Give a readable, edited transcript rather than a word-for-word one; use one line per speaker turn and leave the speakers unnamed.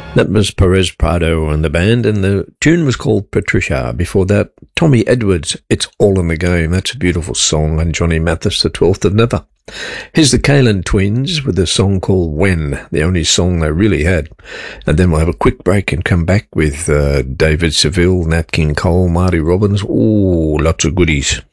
That was Perez Prado and the band, and the tune was called Patricia. Before that, Tommy Edwards, It's All in the Game. That's a beautiful song, and Johnny Mathis, The 12th of Never. Here's the Kalen Twins with a song called When, the only song they really had. And then we'll have a quick break and come back with David Seville, Nat King Cole, Marty Robbins. Ooh, lots of goodies.